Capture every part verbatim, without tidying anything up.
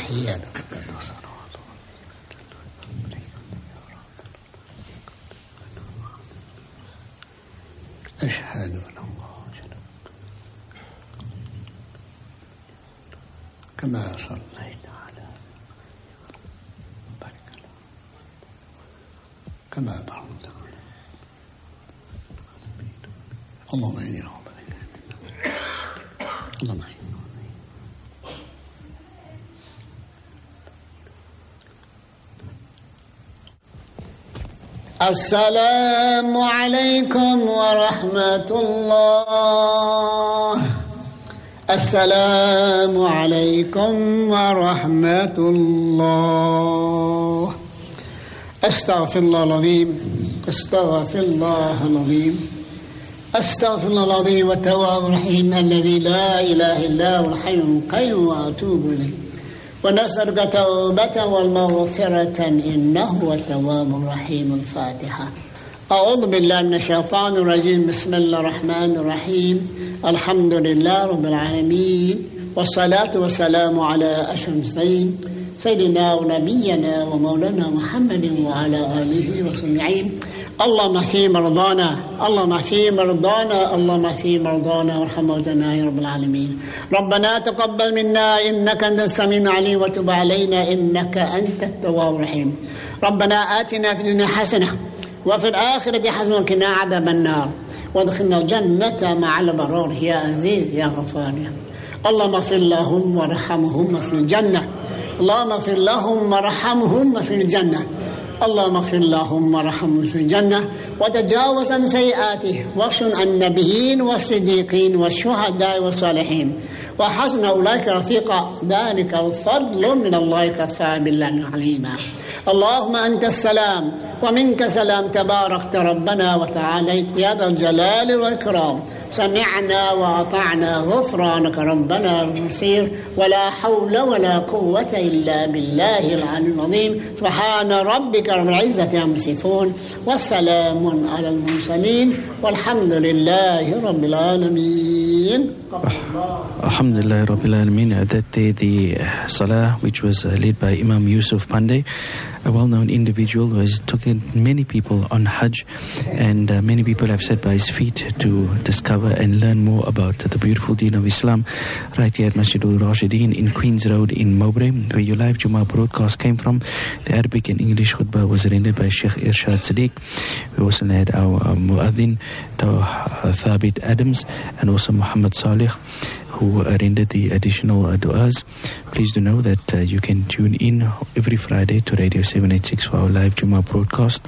تحية أشهد أن كما صليت على كما باركت على اللهم إني أعوذ بك اللهم السلام عليكم ورحمة الله السلام عليكم ورحمة الله أستغفر الله العظيم أستغفر الله العظيم أستغفر الله العظيم والتواب الرحيم الذي لا إله إلا هو الحي القيوم وأتوب إليه ونسألك توبة والمغفرة إنه هو التواب الرحيم. الفاتحة. أعوذ بالله من الشيطان الرجيم. بسم الله الرحمن الرحيم. الحمد لله رب العالمين والصلاة والسلام على أشرف المرسلين سيدنا ونبينا ومولانا محمد وعلى آله وصحبه. اللهم في مرضانا اللهم في مرضانا اللهم في مرضانا وارحم موتانا يا رب العالمين. ربنا تقبل منا إنك أنت السميع العليم وتب علينا إنك أنت التواب الرحيم. ربنا آتنا في الدنيا حسنة وفي الآخرة حسنة وقنا عذاب النار وادخلنا الجنة مع الأبرار يا عزيز يا غفار. اللهم اغفر لهم وارحمهم واسكنهم الجنة. اللهم اغفر لهم وارحمهم واسكنهم الجنة. اللهم اغفر لهم وارحمهم واسكنهم الجنة وتجاوز عن سيئاتهم واغفر عن النبيين والصديقين والشهداء والصالحين وحسن أولئك رفيقا ذلك الفضل من الله كفى بالله عليما. اللهم أنت السلام ومنك سلام تباركت ربنا وتعاليت يا ذا الجلال والإكرام. سمعنا وأطعنا غفرانك ربنا المصير ولا حول ولا قوة إلا بالله العلي العظيم. سبحان ربك رب العزة عما يصفون والسلام على المرسلين والحمد لله رب العالمين. Alhamdulillah Rabbil Alameen. That day the Salah which was uh, led by Imam Yusuf Pandey, a well-known individual who has taken many people on Hajj, and uh, many people have sat by his feet to discover and learn more about the beautiful deen of Islam right here at Masjidul Rashideen in Queens Road in Mowbray, where your live Jummah broadcast came from. The Arabic and English khutbah was rendered by Sheikh Irshad Siddiq. We also had our uh, Muaddin uh, Thabit Adams and also Muhammad Salih, who rendered the additional uh, du'as. Please do know that uh, you can tune in every Friday to Radio seven eighty-six for our live Jummah broadcast.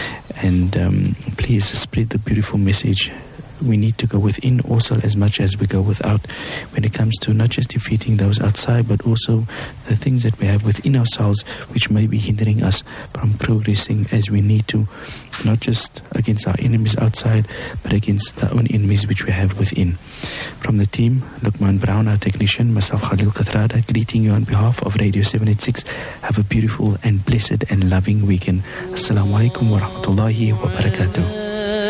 And um, please spread the beautiful message. We need to go within also as much as we go without when it comes to not just defeating those outside, but also the things that we have within ourselves which may be hindering us from progressing as we need to, not just against our enemies outside, but against the own enemies which we have within. From the team, Luqman Brown, our technician, myself Khalil Kathrada, greeting you on behalf of Radio seven eighty-six. Have a beautiful and blessed and loving weekend. Assalamu alaikum wa rahmatullahi wa barakatuh.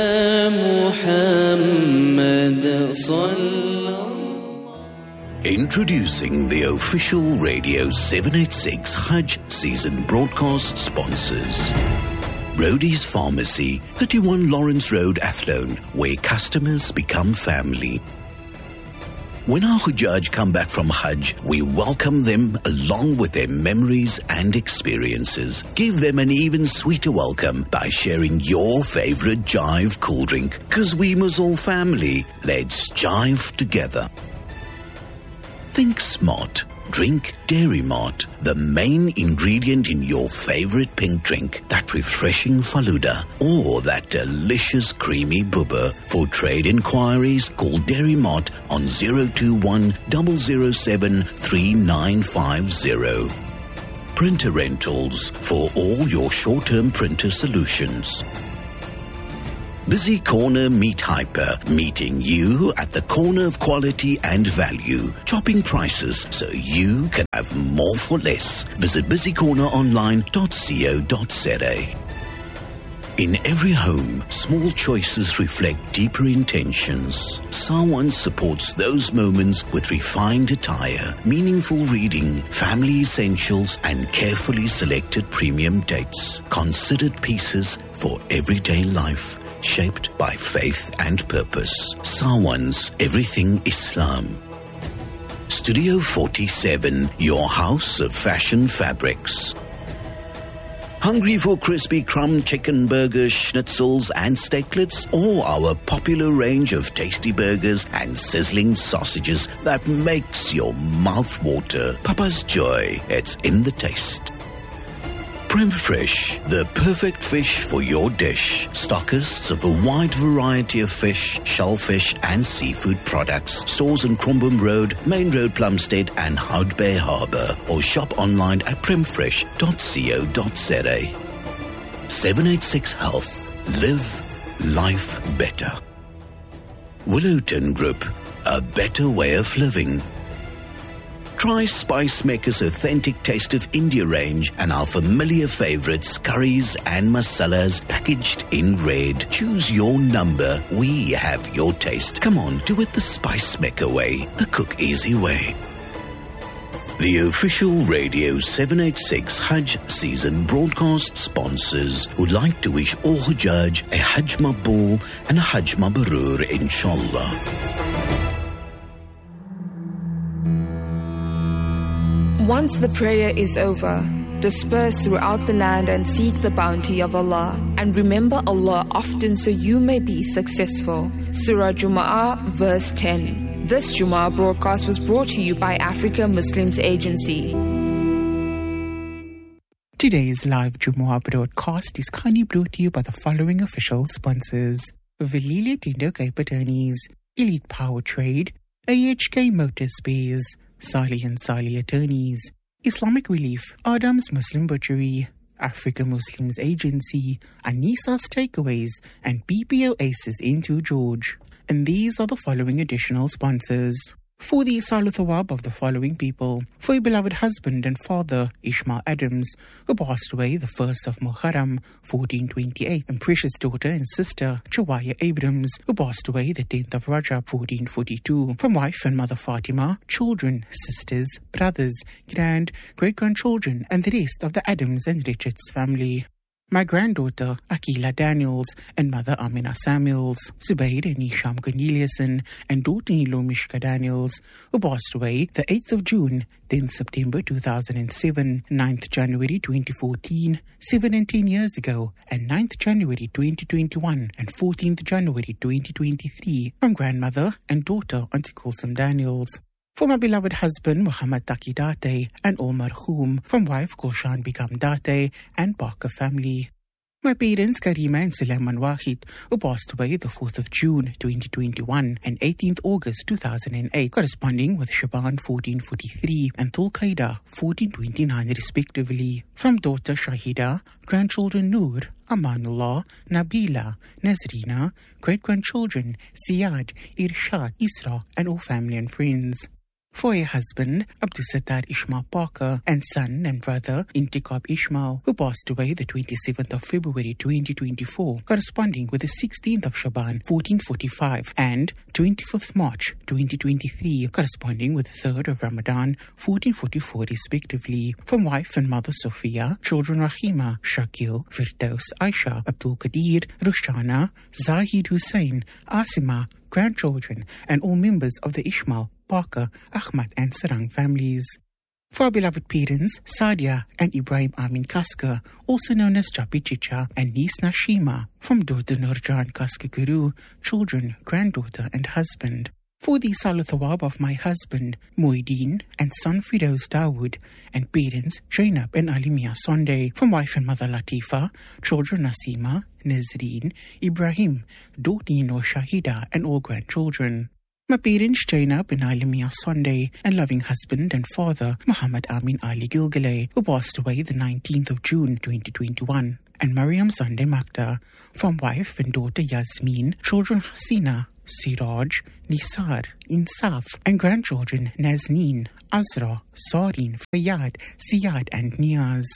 Introducing the official Radio seven eighty-six Hajj season broadcast sponsors. Rhodey's Pharmacy, thirty-one Lawrence Road, Athlone, where customers become family. When our Hujjaj come back from Hajj, we welcome them along with their memories and experiences. Give them an even sweeter welcome by sharing your favorite Jive cool drink. Cause we must all family. Let's jive together. Think smart. Drink Dairy Mart, the main ingredient in your favorite pink drink, that refreshing Faluda or that delicious creamy bubba. For trade inquiries, call Dairy Mart on zero two one, zero zero seven, three nine five zero. Printer Rentals for all your short-term printer solutions. Busy Corner Meat Hyper, meeting you at the corner of quality and value. Chopping prices so you can have more for less. Visit busy corner online dot co dot za. In every home, small choices reflect deeper intentions. Sawan supports those moments with refined attire, meaningful reading, family essentials, and carefully selected premium dates. Considered pieces for everyday life, shaped by faith and purpose. Sawan's Everything Islam. Studio forty-seven, your house of fashion fabrics. Hungry for crispy crumb chicken burgers, schnitzels and steaklets, or our popular range of tasty burgers and sizzling sausages that makes your mouth water? Papa's Joy, it's in the taste. Prem Fresh, the perfect fish for your dish. Stockists of a wide variety of fish, shellfish and seafood products. Stores on Crumbum Road, Main Road, Plumstead and Hout Bay Harbour. Or shop online at primfresh dot co dot za. seven eighty-six Health. Live life better. Willowton Group, a better way of living. Try Spice Maker's authentic Taste of India range and our familiar favorites, curries and masalas packaged in red. Choose your number. We have your taste. Come on, do it the Spice Maker way, the cook easy way. The official Radio seven eighty-six Hajj season broadcast sponsors would like to wish all Hujjaj a Hajj Maqbool and a Hajj Mabrur, inshallah. Once the prayer is over, disperse throughout the land and seek the bounty of Allah. And remember Allah often so you may be successful. Surah Jumu'ah, verse ten. This Jumu'ah broadcast was brought to you by Africa Muslims Agency. Today's live Jumu'ah broadcast is kindly brought to you by the following official sponsors: Valilia Tinder Cape Attorneys, Elite Power Trade, A H K Motor Spares, Sali and Sali Attorneys, Islamic Relief, Adam's Muslim Butchery, Africa Muslims Agency, Anisa's Takeaways, and B P O Aces into George. And these are the following additional sponsors. For the Salu Thawab of the following people: for your beloved husband and father, Ishmael Adams, who passed away the first of Muharram, fourteen twenty-eight, and precious daughter and sister, Chawaya Abrams, who passed away the tenth of Rajab, fourteen forty-two, from wife and mother Fatima, children, sisters, brothers, grand, great-grandchildren, and the rest of the Adams and Richards family. My granddaughter, Akila Daniels, and mother Amina Samuels, Zubair and Isham Corneliuson, and daughter Nilo Mishka Daniels, who passed away the eighth of June, tenth September two thousand seven, ninth January twenty fourteen, seven and ten years ago, and ninth January twenty twenty-one, and fourteenth January twenty twenty-three, from grandmother and daughter Auntie Kulsum Daniels. For my beloved husband, Muhammad Taki Date, and all marhoom, from wife Gulshan Begum Date, and Barker family. My parents, Karima and Sulaiman Wahid, who passed away the fourth of June, twenty twenty-one, and eighteenth August, two thousand eight, corresponding with Shaban, fourteen forty-three, and Dhul Qaida, fourteen twenty-nine, respectively. From daughter Shahida, grandchildren Noor, Amanullah, Nabila, Nazrina, great-grandchildren Ziyad, Irshad, Isra, and all family and friends. For a husband, Abdul Sattar Ishmael Parker, and son and brother Intikab Ishmael, who passed away the twenty-seventh of February twenty twenty-four, corresponding with the sixteenth of Shaban fourteen forty-five, and twenty-fifth March twenty twenty-three, corresponding with the third of Ramadan fourteen forty-four, respectively. From wife and mother Sophia, children Rahima, Shakil, Firdaus, Aisha, Abdul Qadir, Rushana, Zahid Hussein, Asima, grandchildren, and all members of the Ishmael, Parker, Ahmad and Sarang families. For our beloved parents, Sadia and Ibrahim Amin Kaska, also known as Chapi Chicha, and niece Nashima, from daughter Nurjan Kaska Guru, children, granddaughter and husband. For the Salu Thawab of my husband, Muhyiddin, and son Firoz Dawood, and parents, Zainab and Alimia Sonde, from wife and mother Latifa, children Nasima, Nazreen, Ibrahim, daughter Nino Shahida, and all grandchildren. My parents, Zainab and Alimia Sonde, and loving husband and father, Muhammad Amin Ali Gilgale, who passed away the nineteenth of June, twenty twenty-one. And Mariam Sonde Makta, from wife and daughter Yasmin, children Hasina, Siraj, Nisar, Insaf, and grandchildren Nazneen, Azra, Sarin, Fayyad, Siyad, and Niaz.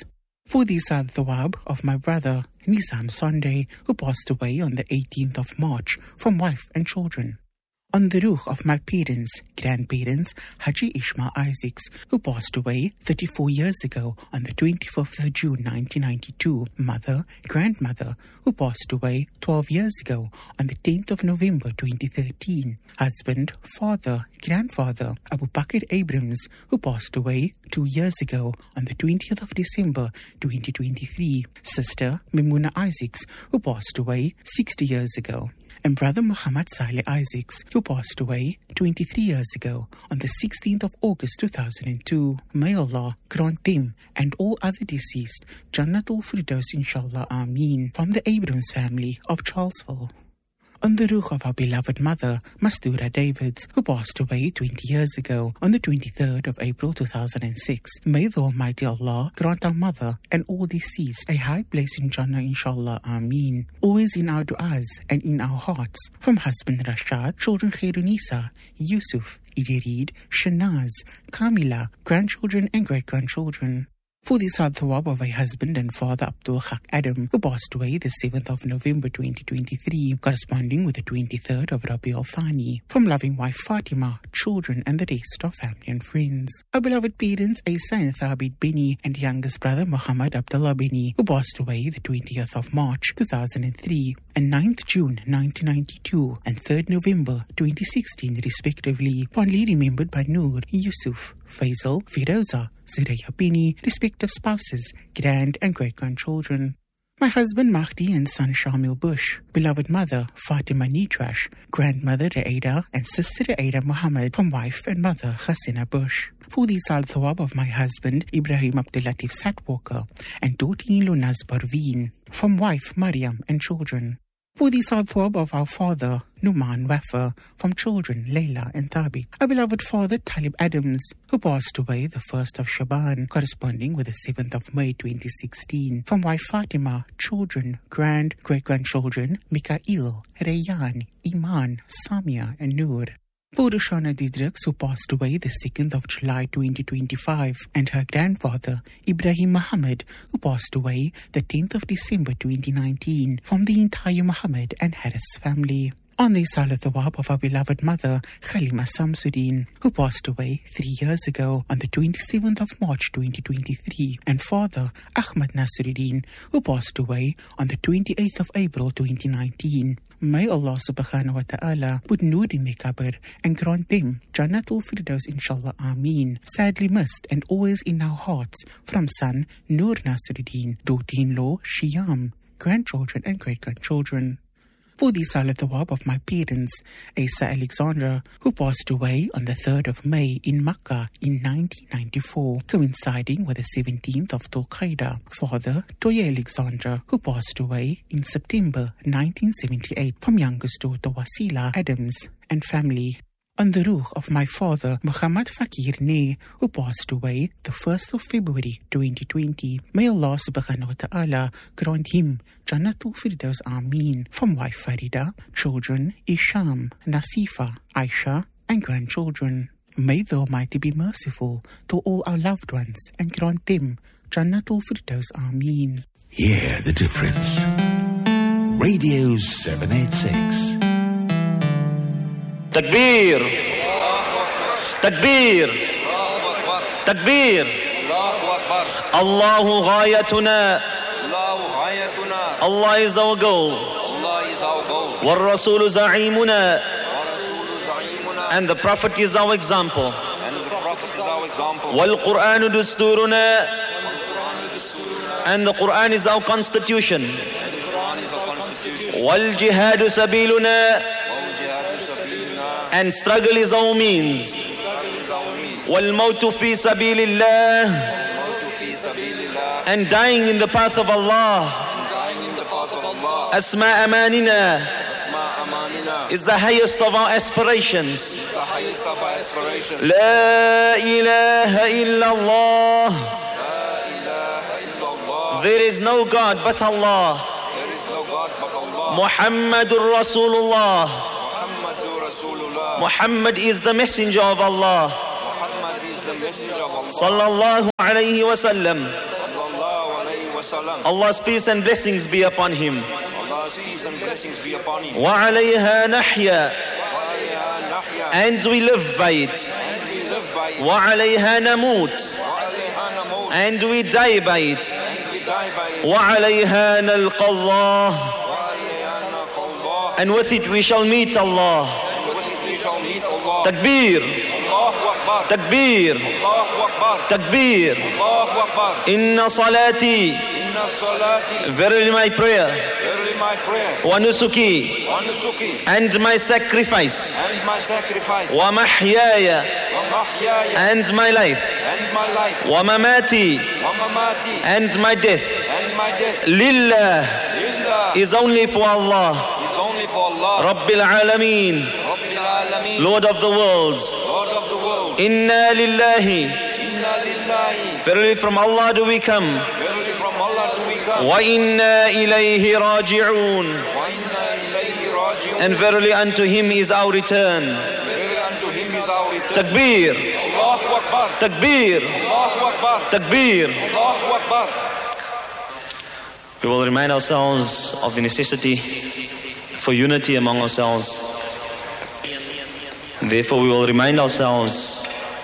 For the sad thawab of my brother Nizam Sunday, who passed away on the eighteenth of March, from wife and children. On the ruh of my parents, grandparents, Haji Ishmael Isaacs, who passed away thirty-four years ago on the twenty-fifth of June nineteen ninety-two. Mother, grandmother, who passed away twelve years ago on the tenth of November twenty thirteen. Husband, father, grandfather, Abu Bakr Abrams, who passed away two years ago on the twentieth of December twenty twenty-three. Sister, Mimuna Isaacs, who passed away sixty years ago. And brother Muhammad Saleh Isaacs, who passed away twenty-three years ago on the sixteenth of August two thousand two. May Allah grant them and all other deceased Jannatul Firdaus inshallah Ameen, from the Abrams family of Charlesville. On the ruh of our beloved mother, Mastura Davids, who passed away twenty years ago on the twenty-third of April two thousand six. May the Almighty Allah grant our mother and all deceased a high place in Jannah, inshallah, Ameen. Always in our du'as and in our hearts. From husband Rashad, children Khairunisa, Yusuf, Idirid, Shanaz, Kamila, grandchildren and great-grandchildren. For the sad thawab of a husband and father, Abdul Haq Adam, who passed away the seventh of November twenty twenty-three, corresponding with the twenty-third of Rabi al-Thani. From loving wife Fatima, children and the rest of family and friends. Our beloved parents, Asa and Thabit Bini, and youngest brother Muhammad Abdullah Bini, who passed away the twentieth of March two thousand three, and ninth of June nineteen ninety-two, and third of November twenty sixteen respectively, fondly remembered by Noor, Yusuf, Faisal, Firoza, Zuraya Bini, respective spouses, grand and great-grandchildren. My husband Mahdi and son Shamil Bush, beloved mother Fatima Nitrash, grandmother Raida and sister Raida Muhammad, from wife and mother Hasina Bush. For the sal thawab of my husband Ibrahim Abdulatif Satwalker and daughter-in-law Naz Parveen, from wife Maryam and children. For the sad thawab of our father, Numan Wafa, from children Layla and Thabit. Our beloved father, Talib Adams, who passed away the first of Shaban, corresponding with the seventh of May twenty sixteen. From wife Fatima, children, grand, great-grandchildren, Mikael, Rayyan, Iman, Samia and Noor. For Roshana Didrix, who passed away the second of July twenty twenty-five, and her grandfather, Ibrahim Muhammad, who passed away the tenth of December twenty nineteen, from the entire Muhammad and Harris family. On the Salah Thawab of our beloved mother, Khalima Samsudin, who passed away three years ago on the twenty-seventh of March twenty twenty-three, and father, Ahmad Nasruddin, who passed away on the twenty-eighth of April twenty nineteen. May Allah subhanahu wa ta'ala put Noor in their qabr and grant them Jannatul Firdaus inshallah Ameen. Sadly missed and always in our hearts, from son Noor Nasruddin, daughter-in-law Shiyam, grandchildren and great-grandchildren. For the Salah Thawab of my parents, Asa Alexandra, who passed away on the third of May in Makkah in nineteen ninety-four, coinciding with the seventeenth of Dhul Qa'dah. Father, Toya Alexandra, who passed away in September nineteen seventy-eight, from youngest daughter Wasila Adams and family. On the ruh of my father, Muhammad Fakir Ne, who passed away the first of February twenty twenty. May Allah subhanahu wa ta'ala grant him Jannatul Firdaus Ameen. From wife Farida, children Isham, Nasifa, Aisha and grandchildren. May the Almighty be merciful to all our loved ones and grant them Jannatul Firdaus Ameen. Hear the difference. Radio seven eighty-six. Takbir, Takbir, Takbir. Allahu ghayatuna. Allah is our goal. Wal Rasul za'imuna. And the Prophet is our example. Wal Quran dusturuna. And the Quran is our constitution. Wal jihadu sabiluna. And struggle is our means. Wal mautu fi sabilillah. And dying in the path of Allah. Asma amanina is the highest of our aspirations. La ilaha illallah. There is no God but Allah. Muhammadur Rasulullah. Muhammad is the messenger of Allah. Sallallahu alayhi wa sallam. Allah's peace and blessings be upon him. Allah's peace and blessings be upon him. وعليها نحيا, and we live by it. وعليها نموت, and we die by it. وعليها نلقى الله, and with it we shall meet Allah. Takbir, Takbir, Takbir. Inna salati, verily my prayer, wa nusuki, and my sacrifice, wa mahyaya, and my life, wa mamati, and my death, lillah, is only for Allah, Rabbil Alameen, Lord of the worlds. Inna lillahi, verily from Allah do we come. Wa inna ilayhi raji'un, and verily unto him is our return. Takbir, Takbir, Takbir. We will remind ourselves of the necessity for unity among ourselves. Therefore we will remind ourselves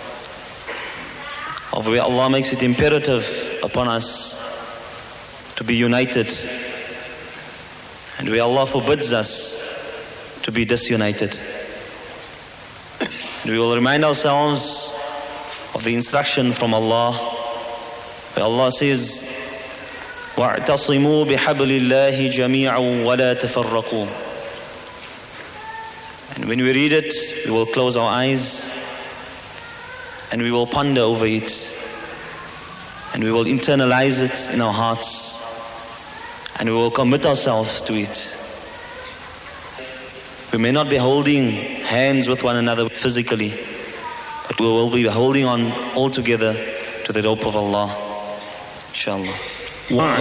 of where Allah makes it imperative upon us to be united, and where Allah forbids us to be disunited. And we will remind ourselves of the instruction from Allah, where Allah says, وَاعْتَصِمُوا بِحَبْلِ اللَّهِ جَمِيعًا وَلَا تَفَرَّقُوا. And when we read it, we will close our eyes and we will ponder over it, and we will internalize it in our hearts, and we will commit ourselves to it. We may not be holding hands with one another physically, but we will be holding on all together to the rope of Allah, inshallah.